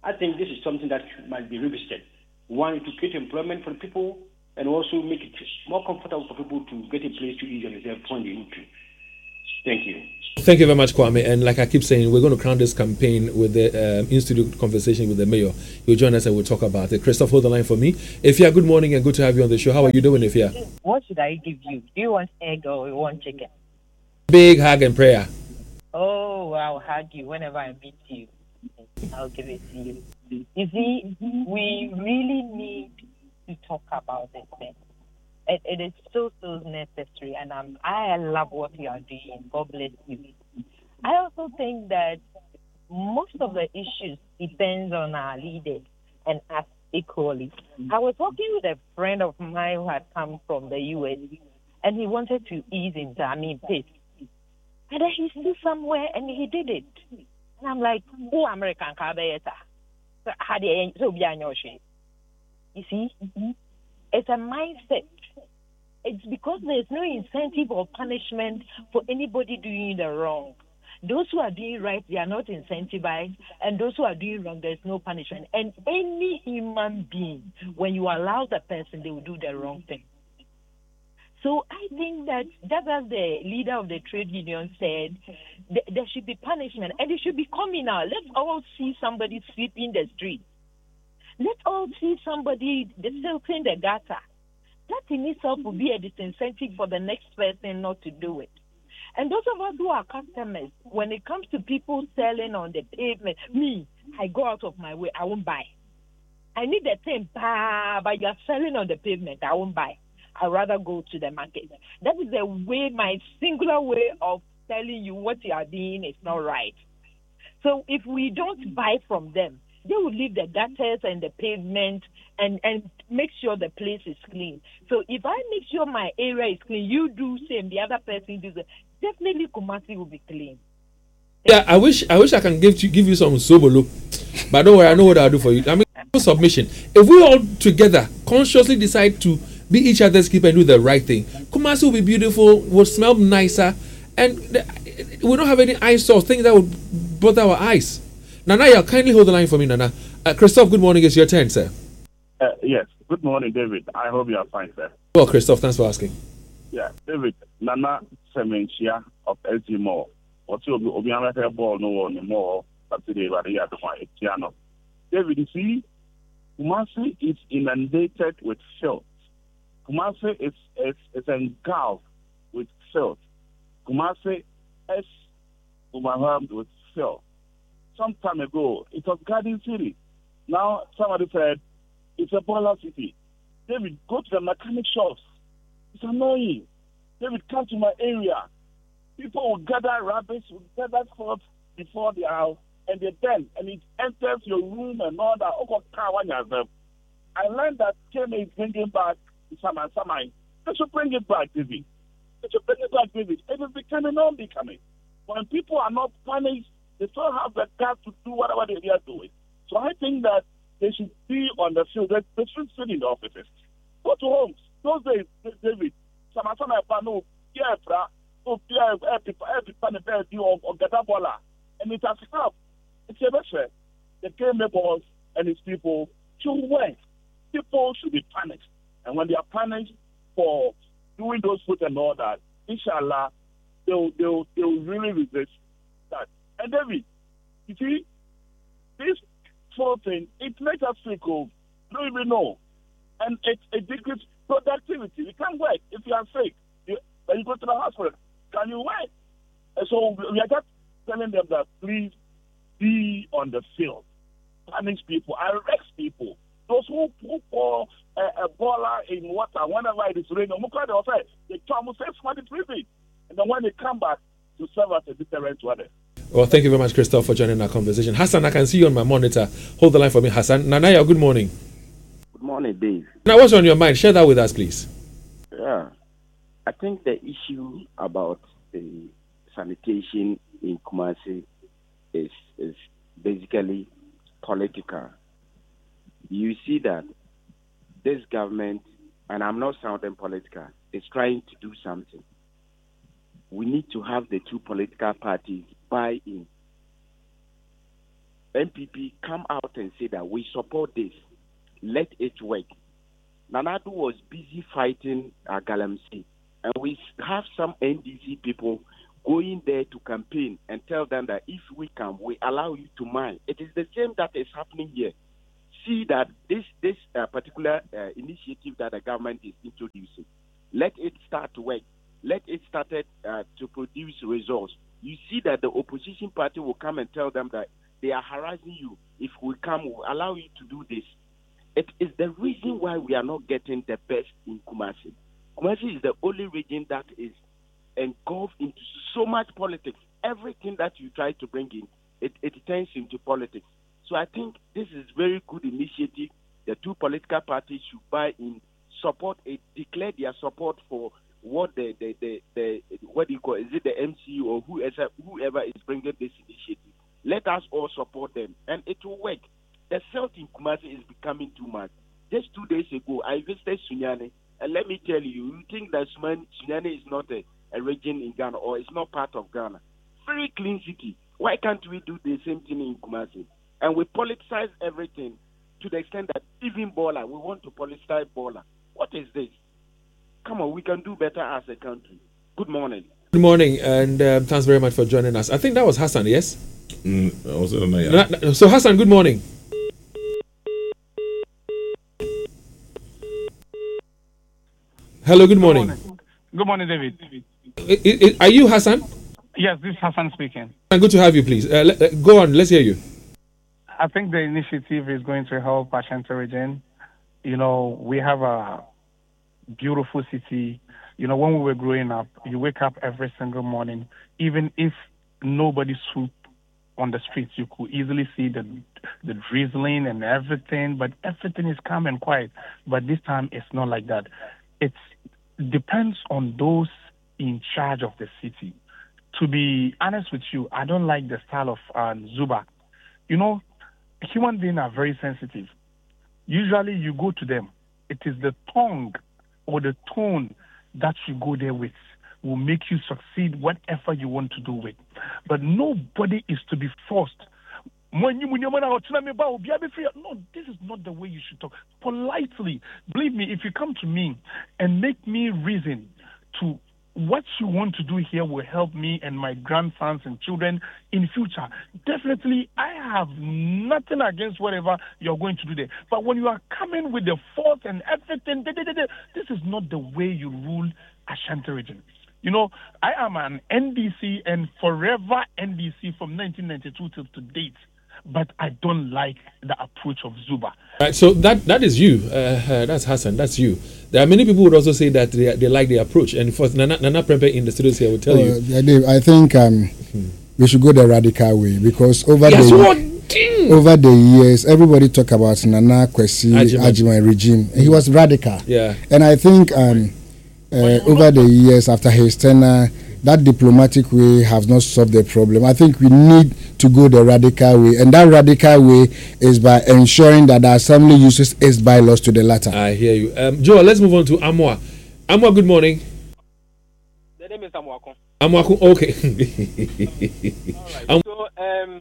I think this is something that might be revisited. One, to create employment for people and also make it more comfortable for people to get a place to eat and reserve when they need to. Thank you. Thank you very much, Kwame. And like I keep saying, we're going to crown this campaign with the um, in-studio conversation with the mayor. He'll join us and we'll talk about it. Christoph, hold the line for me. Ifya, good morning and good to have you on the show. How are you doing, Ifya? What should I give you? Do you want egg or you want chicken? Big hug and prayer. Oh, I'll hug you whenever I meet you. I'll give it to you. You see, we really need to talk about this thing. It, it is so, so necessary, and um, I love what you are doing. God bless you. I also think that most of the issues depends on our leaders and us equally. I was talking with a friend of mine who had come from the U S, and he wanted to ease into, I mean, pace. And then he's still somewhere, and he did it. And I'm like, oh, American carburetor. How do you so be on your shape? You see, it's a mindset. It's because there's no incentive or punishment for anybody doing the wrong. Those who are doing right, they are not incentivized, and those who are doing wrong, there's no punishment. And any human being, when you allow the person, they will do the wrong thing. So I think that, just as the leader of the trade union said, th- there should be punishment, and it should be communal. Let's all see somebody sweeping the street. Let's all see somebody silting the gutter. That in itself will be a disincentive for the next person not to do it. And those of us who are customers, when it comes to people selling on the pavement, me, I go out of my way, I won't buy. I need the thing, but you're selling on the pavement, I won't buy. I'd rather go to the market. That is the way, my singular way of telling you what you are doing is not right. So if we don't buy from them, they will leave the gutters and the pavement and, and make sure the place is clean. So if I make sure my area is clean, you do same, the other person does it, definitely Kumasi will be clean. Yeah, I wish I wish I can give you give you some sobolo, but don't worry, I know what I'll do for you. I mean, submission. If we all together consciously decide to be each other's keeper and do the right thing, Kumasi will be beautiful, will smell nicer, and we don't have any eyesore, things that would bother our eyes. Nana, you kindly hold the line for me, Nana. Uh, Christoph, good morning. It's your turn, sir. Uh, yes. Good morning, David. I hope you are fine, sir. Well, Christoph, thanks for asking. Yeah, David. Nana Semenchia of L G More. What's your Obianaka ball? No one more. Saturday, but he had to find piano. David, you see, Kumasi is inundated with filth. Kumasi is, is, is engulfed with filth. Kumasi is overwhelmed with filth. Some time ago, it was Garden City. Now, somebody said, it's a boiler city. David, go to the mechanic shops. It's annoying. David, come to my area. People will gather rubbish, will gather stuff before their house, and they then, and it enters your room and all that. I learned that Kenya is bringing back Sama Samai. They should bring it back, David. They should bring it back, David. It is becoming unbecoming. When people are not punished, they still have the guts to do whatever they are doing. So I think that they should be on the field. They, they should sit in the offices. Go to homes. Those days, David, Sama Samai, no, yeah, bra. Oh, yeah, people, people, or Gadabola. And it has helped. It's a message. The game boss and his people should work. People should be punished. And when they are punished for doing those food and all that, inshallah, they'll, they'll, they'll really resist that. And David, you see, this whole thing, it makes us sick of, you don't even know. And it, it decreases productivity. You can't work if you are sick. You, when you go to the hospital, can you work? And so we are just telling them that please be on the field. Punish people, arrest people. Those who, who pour a, a baller in water whenever it is raining, they come and say somebody prison. And then when they come back to serve as a deterrent to others. Well, thank you very much, Christoph, for joining our conversation. Hassan, I can see you on my monitor. Hold the line for me, Hassan. Nanaya, good morning. Good morning, Dave. Now, what's on your mind? Share that with us, please. Yeah. I think the issue about the sanitation in Kumasi is, is basically political. You see that this government, and I'm not sounding political, is trying to do something. We need to have the two political parties buy in. N P P come out and say that we support this, let it work. Nana Addo was busy fighting uh, Galamsey, and we have some N D C people going there to campaign and tell them that if we come, we allow you to mine. It is the same that is happening here. See that this this uh, particular uh, initiative that the government is introducing, let it start to work. Let it start uh, to produce results. You see that the opposition party will come and tell them that they are harassing you. If we come, we'll allow you to do this. It is the reason why we are not getting the best in Kumasi. Kumasi is the only region that is engulfed into so much politics. Everything that you try to bring in, it, it turns into politics. So I think this is very good initiative. The two political parties should buy in, support it, declare their support for what the, the, the, the what do you call it? Is it the M C or whoever, whoever is bringing this initiative? Let us all support them, and it will work. The South in Kumasi is becoming too much. Just two days ago, I visited Sunyani, and let me tell you, you think that Sunyani is not a, a region in Ghana or it's not part of Ghana. Very clean city. Why can't we do the same thing in Kumasi? And we politicize everything to the extent that even Bola, we want to politicize Bola. What is this? Come on, we can do better as a country. Good morning. Good morning, and uh, thanks very much for joining us. I think that was Hassan, yes? Mm, I was, uh, yeah. no, no, so, Hassan, good morning. Hello, good morning. Good morning, good morning David. I, I, are you Hassan? Yes, this is Hassan speaking. Good to have you, please. Uh, let, uh, go on, let's hear you. I think the initiative is going to help Ashanti region. You know, we have a beautiful city. You know, when we were growing up, you wake up every single morning, even if nobody swoop on the streets, you could easily see the the drizzling and everything, but everything is calm and quiet. But this time, it's not like that. It depends on those in charge of the city. To be honest with you, I don't like the style of um, Zuba. You know, human beings are very sensitive. Usually you go to them. It is the tongue or the tone that you go there with will make you succeed whatever you want to do with. But nobody is to be forced. No, this is not the way you should talk. Politely, believe me, if you come to me and make me reason to what you want to do here will help me and my grandsons and children in future. Definitely, I have nothing against whatever you're going to do there. But when you are coming with the force and everything, this is not the way you rule Ashanti region. You know, I am an N D C and forever N D C from nineteen ninety-two till to date. But I don't like the approach of Zuba. Right, so that that is you. Uh, uh, that's Hassan. That's you. There are many people who would also say that they, they like the approach. And for Nana, Nana Prempe in the studios here will tell uh, you. Dave, I think um, hmm. we should go the radical way because over yes, the what? over the years, everybody talk about Nana Kwesi Agyeman regime. He was radical. Yeah. And I think um, uh, over the years after his tenure, that diplomatic way has not solved the problem. I think we need to go the radical way, and that radical way is by ensuring that the assembly uses its bylaws to the latter. I hear you. Um, Joel, let's move on to Amwa. Amwa, good morning. The name is Amwako. Amwako, okay. All right. So, um,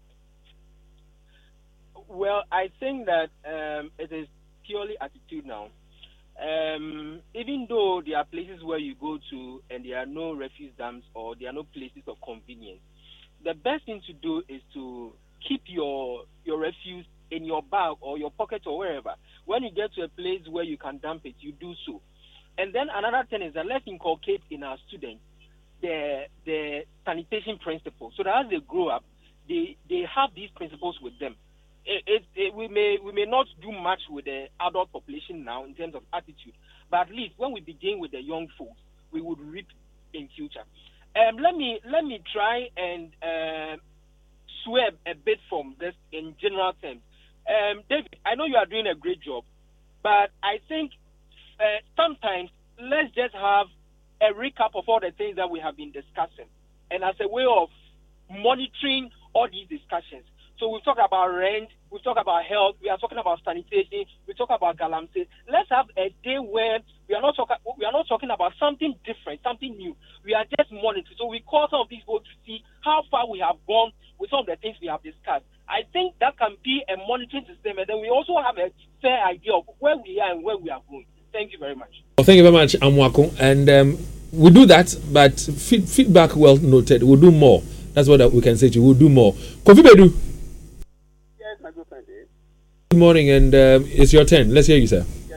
well, I think that um, it is purely attitude now. Um, even though there are places where you go to and there are no refuse dumps or there are no places of convenience, the best thing to do is to keep your your refuse in your bag or your pocket or wherever. When you get to a place where you can dump it, you do so. And then another thing is that let's inculcate in our students the the sanitation principles, so that as they grow up, they they have these principles with them. It, it, it, we may we may not do much with the adult population now in terms of attitude, but at least when we begin with the young folks, we would reap in future. Um, let me let me try and uh, swear a bit from this in general terms. Um, David, I know you are doing a great job, but I think uh, sometimes let's just have a recap of all the things that we have been discussing, and as a way of monitoring all these discussions. So we've talked about rent, we've talked about health, we are talking about sanitation, we talk about Galamsey. Let's have a day where we are not talking we are not talking about something different, something new. We are just monitoring. So we call some of these folks to see how far we have gone with some of the things we have discussed. I think that can Well, thank you very much, Amwako. And um, we do that, but feed, feedback well noted. We'll do more. That's what we can say to you. We'll do more. Kofi Bedu. Yes, my good friend. Good morning, and um, it's your turn. Let's hear you, sir. Yes,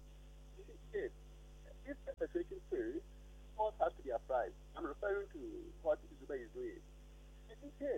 yes. If the situation fails, all has to be applied. I'm referring to what Zuba is doing. I think, yes,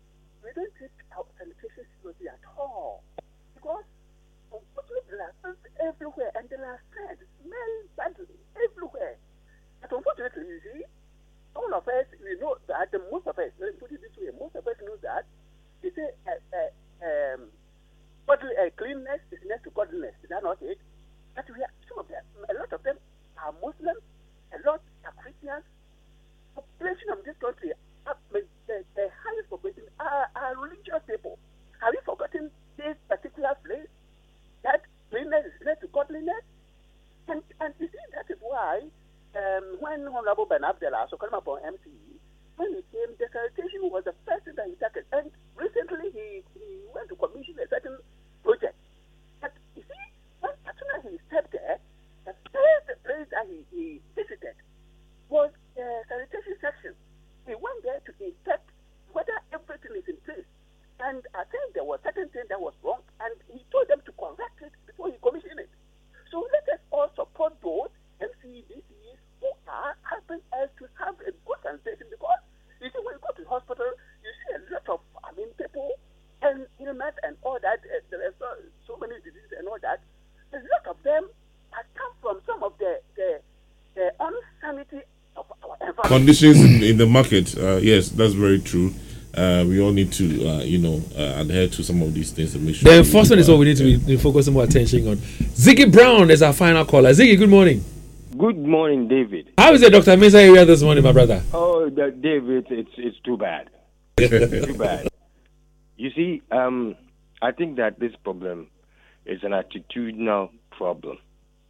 we don't take our sanitation seriously at all. Because unfortunately, there are things everywhere, and there are threats smelling badly everywhere. But unfortunately, you see, all of us, we know that, the most of us, let me put it this way, most of us know that it's a, a, a um, godly, uh, cleanness is next to godliness. Is that not it? But we are, some of them, a lot of them are Muslims, a lot are Christians. Population of this country, uh, the, the highest population are, are religious people. Have you forgotten this particular place? That cleanness is next to godliness? And, and you see, that is why um, when Honorable Ben Abdallah, so come upon M C E, when he came, the sanitation was the first thing that he tackled. And recently he, he went to commission a certain project. But you see, when, as soon as he stepped there, the first place that he, he visited was the sanitation section. He went there to inspect whether everything is in place. And I think there was certain thing that was wrong, and he told them to correct it before he commissioned it. So let us all support those M C E D Cs who are helping us to have a good sanitation, because you see, when you go to the hospital, you see a lot of, I mean, people and illness and all that. Uh, there are so, so many diseases and all that. A lot of them have come from some of the the, the unsanity of our environment. Conditions in, in the market. Uh, yes, that's very true. Uh, we all need to, uh, you know, uh, adhere to some of these things to make sure. The enforcement is what we need to be, be focusing more attention on. Ziggy Brown is our final caller. Ziggy, good morning. Good morning, David. How is the Doctor Mensah area this morning, my brother? Oh, the, David, it's it's too bad. Too bad. You see, um, I think that this problem is an attitudinal problem.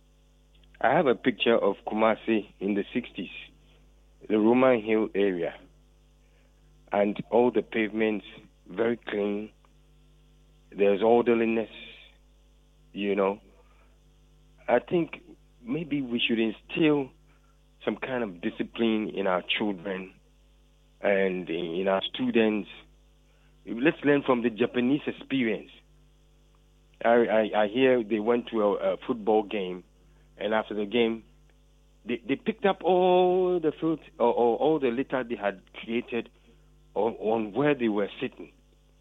I have a picture of Kumasi in the sixties, the Roman Hill area, and all the pavements very clean. There's orderliness, you know. I think maybe we should instill some kind of discipline in our children and in our students. Let's learn from the Japanese experience. I, I, I hear they went to a, a football game, and after the game, they, they picked up all the filth or, or all the litter they had created on, on where they were sitting.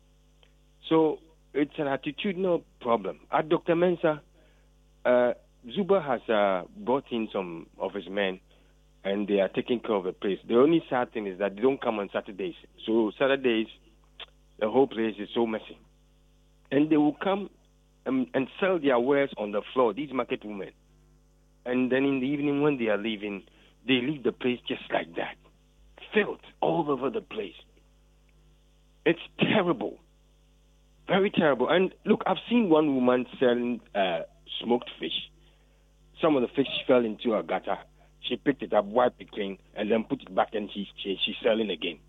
So it's an attitudinal problem. At Doctor Mensah, uh, Zuba has uh, brought in some of his men, and they are taking care of the place. The only sad thing is that they don't come on Saturdays. So Saturdays, the whole place is so messy. And they will come and, and sell their wares on the floor, these market women. And then in the evening when they are leaving, they leave the place just like that. Filth all over the place. It's terrible. Very terrible. And look, I've seen one woman selling uh, smoked fish. Some of the fish fell into a gutter. She picked it up, wiped it clean, and then put it back, and she, she, she's selling again.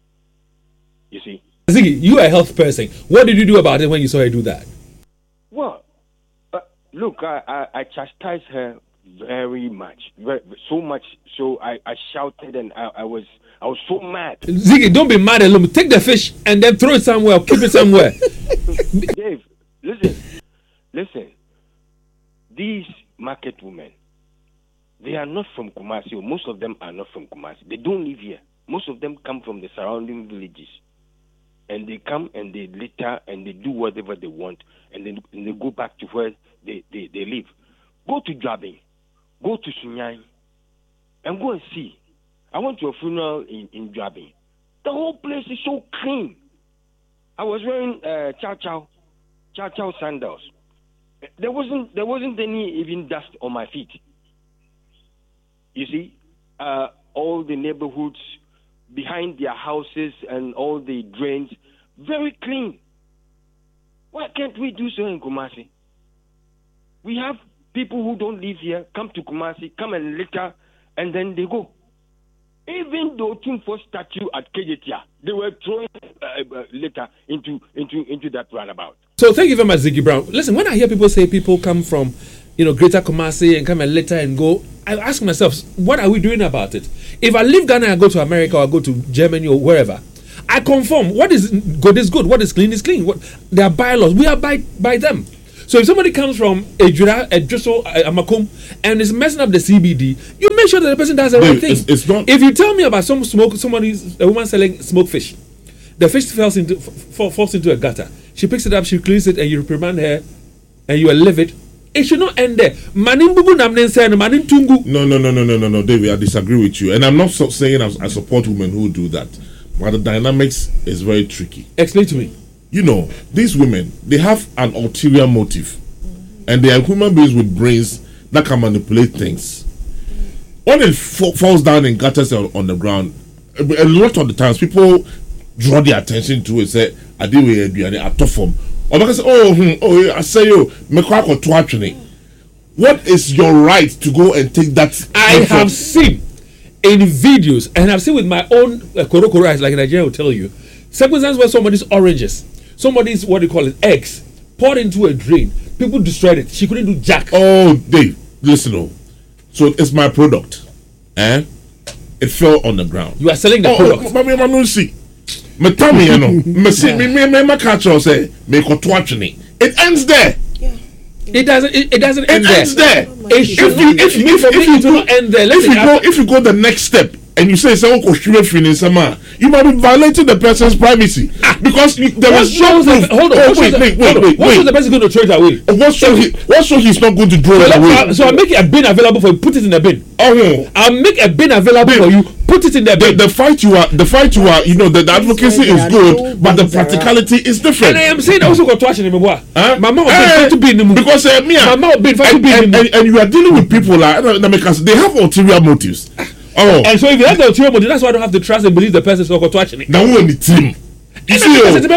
You see? Ziggy, you are a health person. What did you do about it when you saw her do that? Well, uh, look, I, I, I chastised her very much, very, so much. So I, I shouted, and I, I was I was so mad. Ziggy, don't be mad alone. Take the fish and then throw it somewhere, or keep it somewhere. Dave, listen, listen. These market women, they are not from Kumasi, or most of them are not from Kumasi. They don't live here. Most of them come from the surrounding villages. And they come and they litter and they do whatever they want, and then and they go back to where they, they, they live. Go to Jabin, go to Sunyai, and go and see. I went to a funeral in, in Jabin. The whole place is so clean. I was wearing uh, chow chow, chow chow sandals. There wasn't there wasn't any even dust on my feet. You see, uh, all the neighborhoods behind their houses and all the drains, very clean. Why can't we do so in Kumasi? We have people who don't live here come to Kumasi, come and litter, and then they go. Even the Otumfo statue at Kejetia, they were throwing uh, uh, litter into into into that roundabout. So thank you very much, Ziggy Brown. Listen, when I hear people say people come from, you know, Greater Kumasi and come and later and go. I ask myself, what are we doing about it? If I leave Ghana and go to America or go to Germany or wherever, I conform. What is good is good. What is clean is clean. What there are bylaws. We abide by them. So if somebody comes from Ejura, Edjuso, Amakum, and is messing up the C B D, you make sure that the person does the right thing. It's, it's not. If you tell me about some smoke, somebody's a woman selling smoked fish, the fish falls into f- falls into a gutter. She picks it up, she cleans it, and you reprimand her, and you are livid. It should not end there. Manimbubu namnen manin tungu. No, no, no, no, no, no, no, David. I disagree with you, and I'm not so saying I, I support women who do that, but the dynamics is very tricky. Explain to me. You know, these women, they have an ulterior motive, and they are human beings with brains that can manipulate things. When it f- falls down in gutters on, on the ground, a, a lot of the times people draw their attention to it. Say, "I did we do any at form?" Or because oh, hmm, oh, I say you, me kwa ko to actually. What is your right to go and take that? I effort? have seen in videos, and I've seen with my own uh, koro koro eyes, like Nigeria will tell you, circumstances where somebody's oranges, somebody's what do you call it, eggs, poured into a drain. People destroyed it. She couldn't do jack. Oh, Dave, listen, oh. So it's my product, eh? It fell on the ground. You are selling the oh, product. Oh, oh, oh, see. Me tell me, you know, me see, me me me me catch you say, me ko to actually. It ends there. It doesn't. It, it doesn't it end there. ends there. It if you if you if, if you go end there, if you go if you go the next step and you say someone ko shire fini sama, you might be violating the person's privacy ah, because you, there was no proof. Hold on. Oh, wait, wait, wait, wait, wait. What shows the person going to throw it away? What show he? What show he's not going to throw so it away? So, so I make a bin available for you. Put it in the bin. Oh, I'll make a bin available bin. for you. Put it in the bin. The, the fight you are, the fight you are, you know, the, the advocacy is good, but the practicality is different. And I am saying also got to watch in the huh? My mom hey, to be in the movie because uh, me, my mom been and, be and, and, and you are dealing with people like they have ulterior motives. Oh, and so if you have the ulterior motive, that's why I don't have to trust and believe the person is not watching it. Now we're in the team. You see, you, you, you,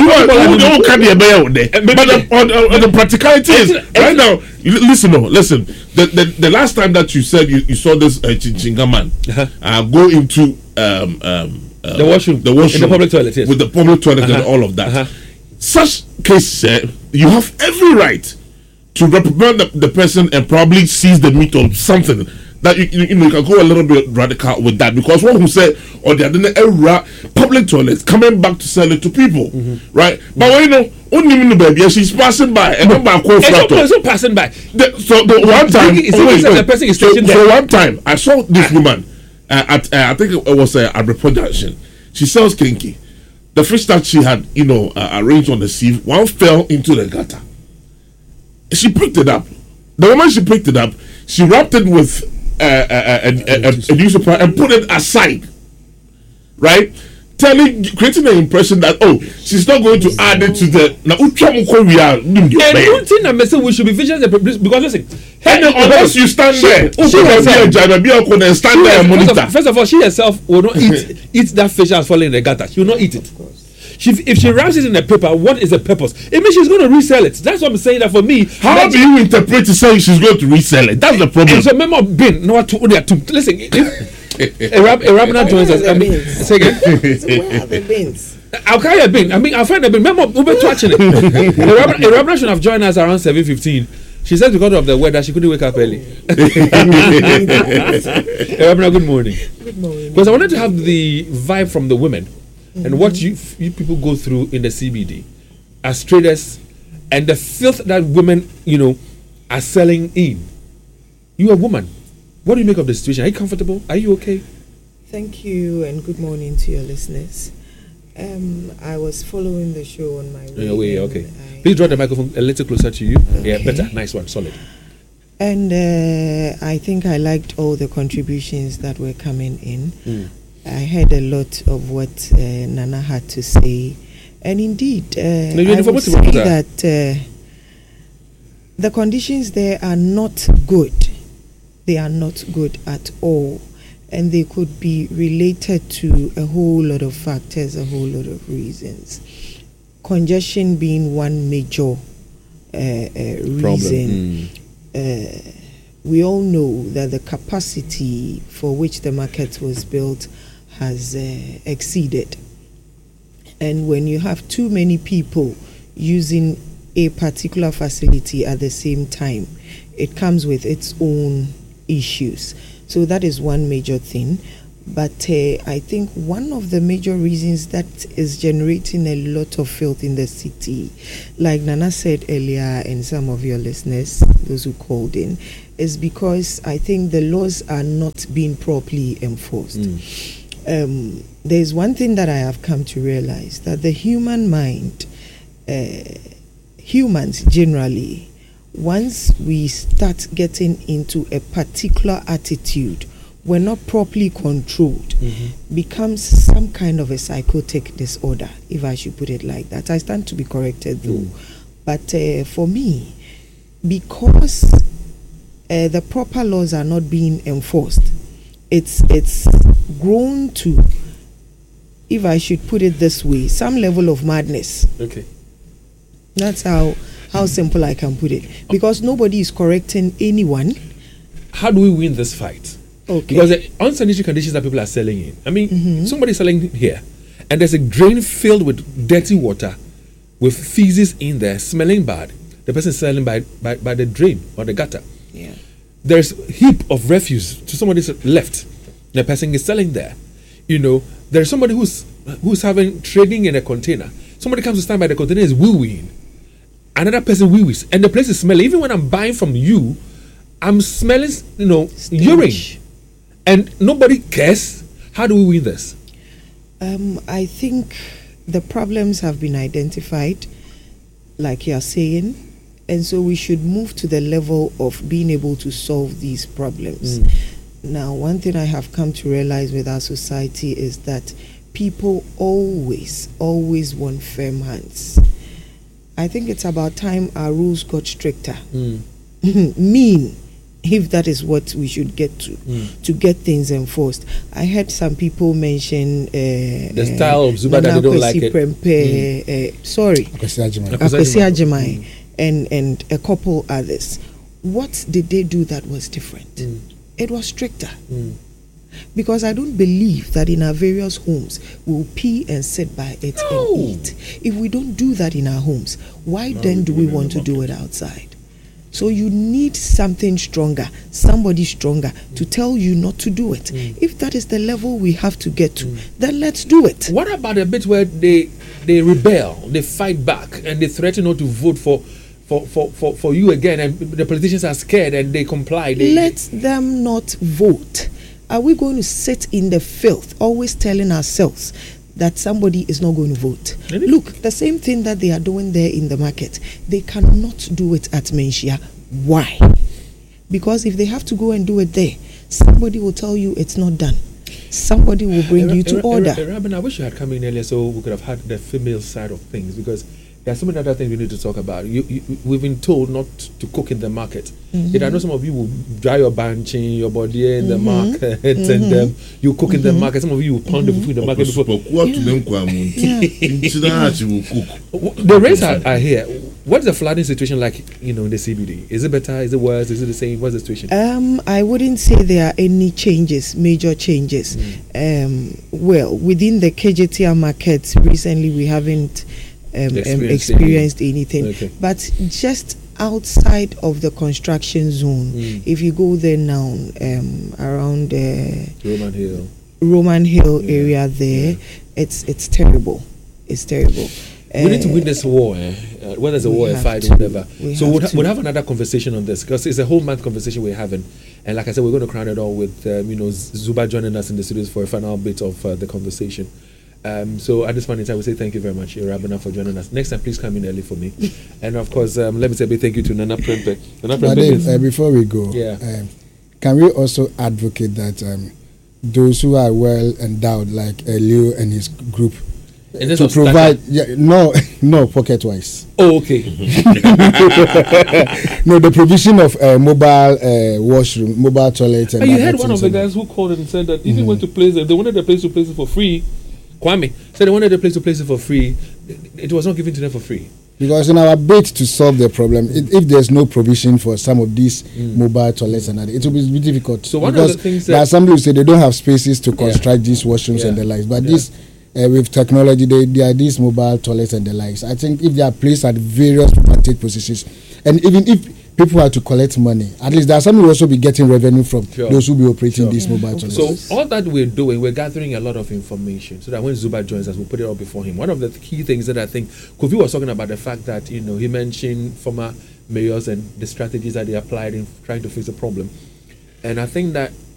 you can't be a bear there. But the, on, on, on the practicality is right now. Listen, no, listen. The, the the last time that you said you, you saw this uh, Chinchinga man uh-huh. uh, go into um, um, uh, the washroom, the washroom, in the public toilet, yes. with the public toilet uh-huh. and all of that. Uh-huh. Such case, uh, you have every right to reprimand the, the person and probably seize the meat or something. That you, you, you know you can go a little bit radical with that because one who said or the other era public toilets coming back to sell it to people, mm-hmm. right? Mm-hmm. But when you know only in the baby she's passing by and not by it's not passing by. The, so the one time, it's oh, wait, wait. The person is so, there. so one time I saw this woman uh, at uh, I think it was uh, at Report Junction. She sells kinky. The fish that she had you know uh, arranged on the sieve, one fell into the gutter. She picked it up. The moment she picked it up, she wrapped it with Uh, uh, uh, uh, uh, a newspaper and put it aside, right? Telling, creating an impression that oh, she's not going to add it to the. Now, and one thing I'm saying, we should be vigilant because listen, hey, unless you stand there, she herself, stand there and monitor. First of all, she herself will not eat eat that fish that's falling in the gutter. She will not eat it. She, if she wraps it in a paper, what is the purpose? It means she's going to resell it. That's what I'm saying. That for me, how do you interpret to say she's going to resell it? That's the problem. And so, remember, bin no to to listen. If a rabbi joins us, I mean, say again. Where are the bins? I'll carry a bin. I mean, I'll find a bin. Remember, we've been touching it. A rabbi should have joined us around seven fifteen. She said because of the weather, she couldn't wake up early. Rabbi, good morning. Good morning. Because I wanted to have the vibe from the women. Mm-hmm. And what you you people go through in the C B D as traders and the filth that women, you know, are selling in. You're a woman. What do you make of the situation? Are you comfortable? Are you okay? Thank you and good morning to your listeners. Um, I was following the show on my way. Oh, way okay. I Please draw the microphone a little closer to you. Okay. Yeah, better. Nice one. Solid. And uh, I think I liked all the contributions that were coming in. Mm. I heard a lot of what uh, Nana had to say, and indeed, uh, no, I would say that uh, the conditions there are not good. They are not good at all, and they could be related to a whole lot of factors, a whole lot of reasons. Congestion being one major uh, uh, reason. Mm. Uh, we all know that the capacity for which the market was built has uh, exceeded, and when you have too many people using a particular facility at the same time, it comes with its own issues. So that is one major thing. But uh, I think one of the major reasons that is generating a lot of filth in the city, like Nana said earlier, and some of your listeners, those who called in, is because I think the laws are not being properly enforced. Mm. Um, there's one thing that I have come to realize, that the human mind, uh, humans generally, once we start getting into a particular attitude, we're not properly controlled, mm-hmm. becomes some kind of a psychotic disorder, if I should put it like that. I stand to be corrected though. Mm. But uh, for me, because uh, the proper laws are not being enforced, it's it's grown to, if I should put it this way, some level of madness. Okay. That's how, how simple I can put it. Because nobody is correcting anyone. How do we win this fight? Okay. Because the unsanitary conditions that people are selling in. I mean, Mm-hmm. somebody's selling here, and there's a drain filled with dirty water, with feces in there, smelling bad. The person is selling by, by, by the drain or the gutter. Yeah. There's a heap of refuse to somebody's left. The person is selling there. You know, there's somebody who's who's having trading in a container. Somebody comes to stand by the container, is wee-weeing. Another person wee-wees, and the place is smelling. Even when I'm buying from you, I'm smelling, you know, Stench. urine. And nobody cares. How do we win this? Um, I think the problems have been identified, like you're saying, and so we should move to the level of being able to solve these problems. Mm. Now, one thing I have come to realize with our society is that people always, always want firm hands. I think it's about time our rules got stricter. Mm. Mean. If that is what we should get to, Mm. to get things enforced. I heard some people mention uh, The style of Zuba that they don't like it. Prempe, uh, sorry, Akwesi Agyeman. Akwesi Agyeman, and and a couple others. What did they do that was different? Mm. It was stricter. Mm. Because I don't believe that in our various homes we'll pee and sit by it No. and eat. If we don't do that in our homes, why No, then we do do we it in want the to do it outside? So you need something stronger, somebody stronger mm. to tell you not to do it. Mm. If that is the level we have to get to, mm. then let's do it. What about the bit where they they rebel, they fight back, and they threaten not to vote for for, for, for, for you again, and the politicians are scared and they comply? They, Let them not vote. Are we going to sit in the filth, always telling ourselves that somebody is not going to vote? Really? Look, the same thing that they are doing there in the market, they cannot do it at Menchia. Why? Because if they have to go and do it there, somebody will tell you it's not done. Somebody will bring Era- you to Era- order. Era- Robin, I wish you had come in earlier so we could have had the female side of things, because there are so many other things we need to talk about. You, you, we've been told not to cook in the market. Mhm. Yet I know some of you will dry your banching, your body in the Mhm. market, Mhm. and um, you cook in the Mhm. market. Some of you will pound the food in the market before. The rains are, are here. What's the flooding situation like, you know, in the C B D? Is it better? Is it worse? Is it the same? What's the situation? Um, I wouldn't say there are any changes, major changes. Mm. Um, well, within the K J T R markets, recently we haven't um, um, Experienced experienced anything. Okay. But just outside of the construction zone, Mm. if you go there now, um, around uh, Roman Hill. Roman Hill Yeah. area there, it's it's terrible. It's terrible. We need to Uh, win this war, eh? uh, whether it's a we war, a have fight, to. whatever. We So have we'll, ha- to. we'll have another conversation on this, because it's a whole month conversation we're having. And like I said, we're going to crown it all with um, you know Z- Zuba joining us in the studios for a final bit of uh, the conversation. Um, so at this point in time, we say thank you very much, Rabina, for joining us. Next time, please come in early for me. And of course, um, let me say a big thank you to Nana Prempe. Nana But Prempe Dave, is- uh, before we go, Yeah. um, can we also advocate that um, those who are well endowed, like uh, Leo and his group, And this to was provide, yeah, no, no, pocket wise. Oh, okay. No, the provision of uh, mobile uh, washroom, mobile toilets, and And you other had one of things the like guys who called and said that if he went to place it, they wanted the place to place it for free. Kwame said they wanted the place to place it for free. It, it was not given to them for free. Because in our bid to solve the problem, it, if there's no provision for some of these mobile toilets and other, it will be difficult. So one of because the things there that- are some who say they don't have spaces to construct these washrooms Yeah. and the likes. But Yeah. this, uh, with technology, they, there are these mobile toilets and the likes. I think if they are placed at various vantage positions, and even if people have to collect money. At least there's something we also be getting revenue from Sure. those who be operating Sure. these mobile toilets. So all that we're doing, we're gathering a lot of information so that when Zuba joins us, we'll put it all before him. One of the key things that I think Kofi was talking about, the fact that, you know, he mentioned former mayors and the strategies that they applied in trying to fix the problem. And I think that